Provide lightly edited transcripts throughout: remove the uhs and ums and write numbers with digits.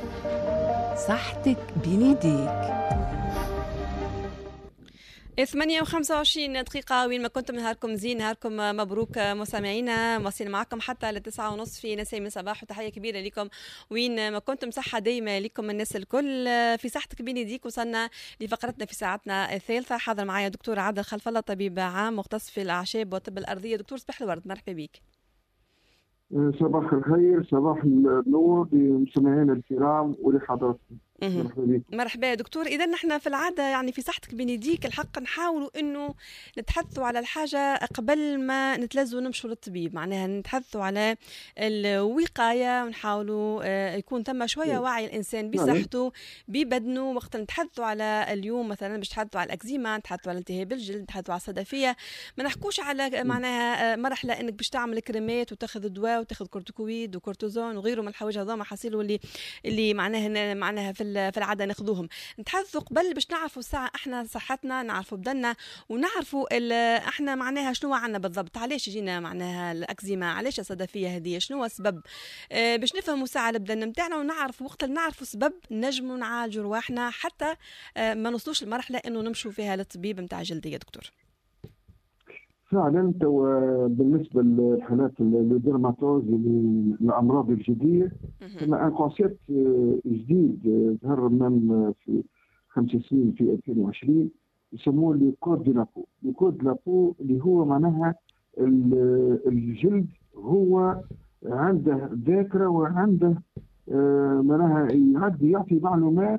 صحتك بين يديك. 8:25 وين ما كنتم، نهاركم زين، نهاركم مبروك مستمعينا. واصلين معكم حتى ل9:30 في نسيم الصباح، وتحية كبيرة لكم وين ما كنتم. صحة دايما لكم الناس الكل. في صحتك بين يديك وصلنا لفقرتنا في ساعتنا الثالثة. حاضر معايا دكتور عادل خلف الله، طبيب عام مختص في الأعشاب والطب الأرضية. دكتور صباح الورد، مرحبا بك. صباح الخير، صباح النور لمستمعينا الكرام ولحضراتكم. مرحبا يا دكتور. إذا نحن في العادة يعني في صحتك بين يديك الحق نحاولوا إنه نتحدثوا على الحاجة قبل ما نتلزوا نمشوا للطبيب، معناها نتحدثوا على الوقاية ونحاولوا يكون ثم شوية وعي الإنسان بصحته ببدنه. وقت نتحدثوا على اليوم مثلا باش نتحدثوا على الأكزيما، نتحدثوا على التهاب الجلد، نتحدثوا على الصدفية، ما نحكوش على معناها مرحلة إنك باش تعمل كريمات وتاخذ دواء وتاخذ كورتيكويد وكورتيزون وغيره من الحوايج هذوما حصيلوا اللي معناها في العادة ناخذوهم. نتحدثوا قبل باش نعرفوا الساعة احنا صحتنا، نعرفوا بدنا، ونعرفوا احنا معناها شنو عنا بالضبط، علاش يجينا معناها الأكزيما، علاش الصدفية هذه، شنو السبب، باش نفهموا ساعة البدن نتاعنا ونعرفوا وقت اللي نعرفوا سبب نجموا نعالجوا رواحنا حتى ما نوصلوش لمرحلة انه نمشوا فيها للطبيب نتاع جلدية. يا دكتور فعلا بالنسبه للحالات الديرماتوز الامراض الجلديه، كما ان كونسيبت جديد ظهر من في 5 سنين في 2020 يسموه لي كود دو لابو. لي كود دو لابو اللي هو معناها الجلد هو عنده ذاكره وعنده معناها يعطي معلومات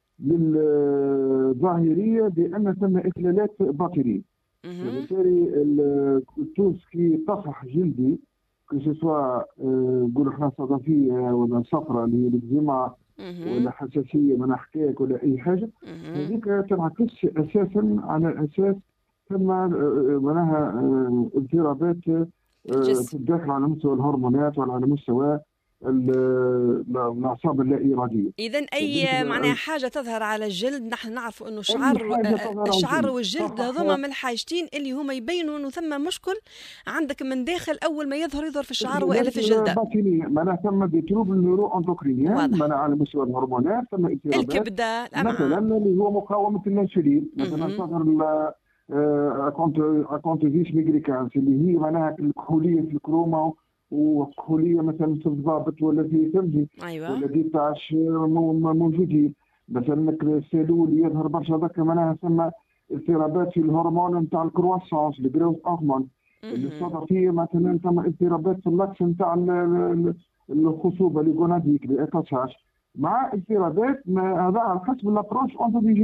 للظاهريه بان ثم اخلالات باطنيه. وبالتالي كي طفح جلدي كسوا نقولوا احنا صدفيه ولا صفرة اللي هي الإكزيما ولا حساسيه من حكاك ولا اي حاجه، هذيك تنعكس اساسا على اساس ثم معناها اضطرابات في الداخل على مستوى الهرمونات وعلى مستوى الاعصاب اللا اراديه. اذا اي معناها حاجه تظهر على الجلد نحن نعرفوا انه الشعر والجلد هذوما من الحاجتين اللي هما يبينوا انه ثم مشكل عندك من داخل اول ما يظهر في الشعر والا في الجلد. معناها ثم بيتروب النيورو اندوكرينيان معناها على مستوى الهرمونات، ثم اضطرابات الكبده مثلا اللي هو مقاومه الانسولين، مثلا تظهر اكونتيزيس ميغريكانس اللي هي معناها الكحوليه في الكروما وكحوليه مثلا في الضابط ولا في ثلجي. أيوة. ولا دي تاعش موجودين مثلا السيلول يظهر برشا ذاك معناها ثم اضطرابات في الهرمون نتاع الكرواسونس الجروث هرمون. الصدفيه مثلا ثم اضطرابات في اللاكس نتاع الخصوبه اللي جوناديك الاف اس اتش مع اضطرابات هذا على حسب الابروش